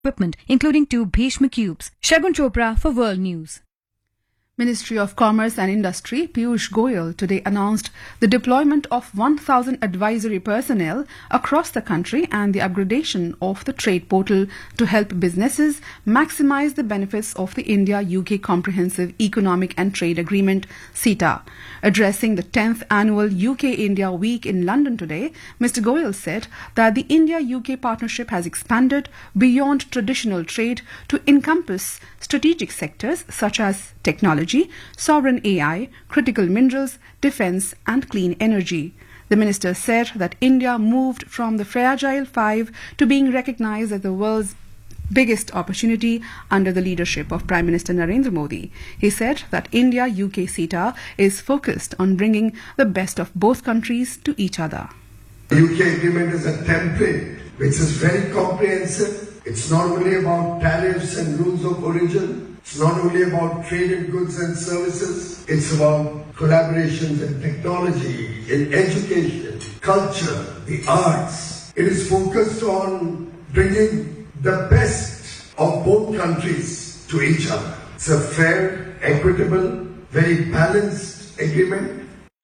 equipment, including 2 Bhishma cubes. Shagun Chopra for World News. Ministry of Commerce and Industry Piyush Goyal today announced the deployment of 1,000 advisory personnel across the country and the upgradation of the trade portal to help businesses maximize the benefits of the India-UK Comprehensive Economic and Trade Agreement (CETA). Addressing the 10th annual UK-India Week in London today, Mr. Goyal said that the India-UK partnership has expanded beyond traditional trade to encompass strategic sectors such as technology, sovereign AI, critical minerals, defence and clean energy. The minister said that India moved from the fragile five to being recognised as the world's biggest opportunity under the leadership of Prime Minister Narendra Modi. He said that India-UK CETA is focused on bringing the best of both countries to each other. The UK agreement is a template which is very comprehensive. It's not only about tariffs and rules of origin. It's not only about trade in goods and services. It's about collaborations in technology, in education, culture, the arts. It is focused on bringing the best of both countries to each other. It's a fair, equitable, very balanced agreement.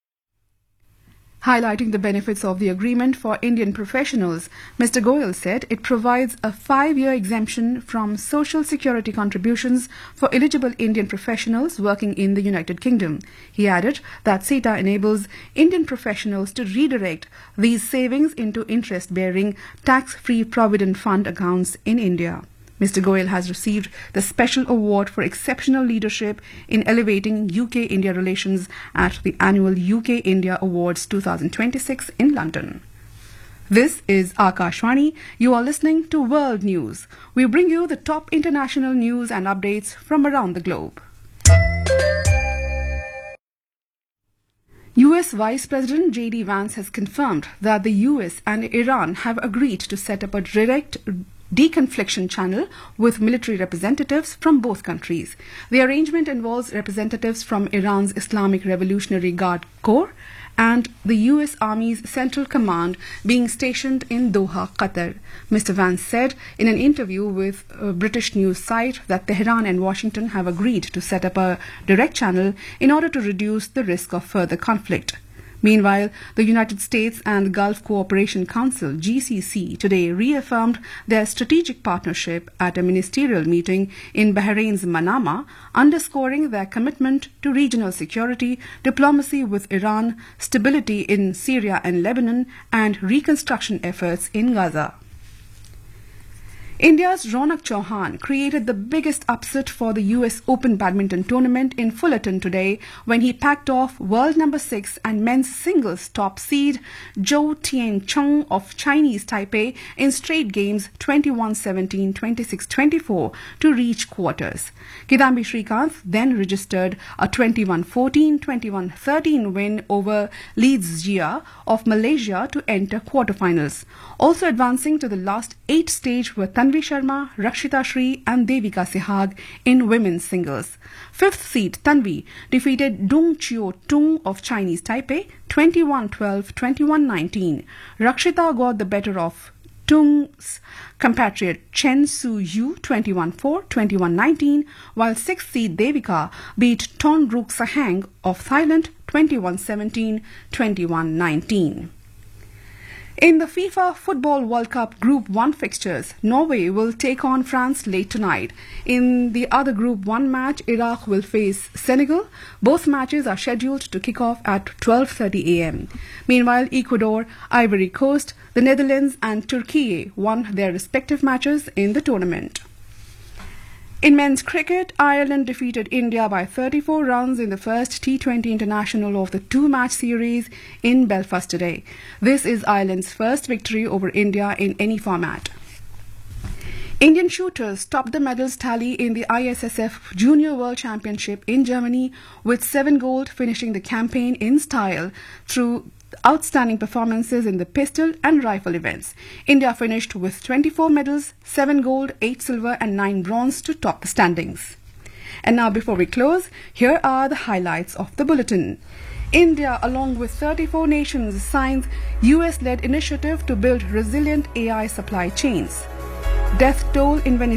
Highlighting the benefits of the agreement for Indian professionals, Mr. Goyal said it provides a 5-year exemption from social security contributions for eligible Indian professionals working in the United Kingdom. He added that CETA enables Indian professionals to redirect these savings into interest-bearing, tax-free provident fund accounts in India. Mr. Goyal has received the Special Award for Exceptional Leadership in Elevating UK-India Relations at the annual UK-India Awards 2026 in London. This is Akashvani. You are listening to World News. We bring you the top international news and updates from around the globe. US Vice President J.D. Vance has confirmed that the US and Iran have agreed to set up a direct deconfliction channel with military representatives from both countries. The arrangement involves representatives from Iran's Islamic Revolutionary Guard Corps and the US Army's Central Command being stationed in Doha, Qatar. Mr. Vance said in an interview with a British news site that Tehran and Washington have agreed to set up a direct channel in order to reduce the risk of further conflict. Meanwhile, the United States and Gulf Cooperation Council (GCC) today reaffirmed their strategic partnership at a ministerial meeting in Bahrain's Manama, underscoring their commitment to regional security, diplomacy with Iran, stability in Syria and Lebanon, and reconstruction efforts in Gaza. India's Ronak Chauhan created the biggest upset for the US Open badminton tournament in Fullerton today when he packed off world number 6 and men's singles top seed Zhou Tiancheng of Chinese Taipei in straight games 21-17, 26-24 to reach quarters. Kidambi Srikanth then registered a 21-14, 21-13 win over Li Zijia of Malaysia to enter quarterfinals. Also advancing to the last 8 stage were Tanvi Sharma, Rakshita Shree and Devika Sehag in women's singles. 5th seed Tanvi defeated Dung Chio Tung of Chinese Taipei 21-12, 21-19. Rakshita got the better of Tung's compatriot Chen Su Yu 21-4, 21-19, while 6th seed Devika beat Ton Ruk Sahang of Thailand 21-17, 21-19. In the FIFA Football World Cup Group 1 fixtures, Norway will take on France late tonight. In the other Group 1 match, Iraq will face Senegal. Both matches are scheduled to kick off at 12:30 a.m. Meanwhile, Ecuador, Ivory Coast, the Netherlands and Turkey won their respective matches in the tournament. In men's cricket, Ireland defeated India by 34 runs in the first T20 international of the 2-match series in Belfast today. This is Ireland's first victory over India in any format. Indian shooters topped the medals tally in the ISSF Junior World Championship in Germany with 7 gold, finishing the campaign in style through outstanding performances in the pistol and rifle events. India finished with 24 medals, 7 gold, 8 silver and 9 bronze to top the standings. And now before we close, here are the highlights of the bulletin. India, along with 34 nations, signs US-led initiative to build resilient AI supply chains. Death toll in Venezuela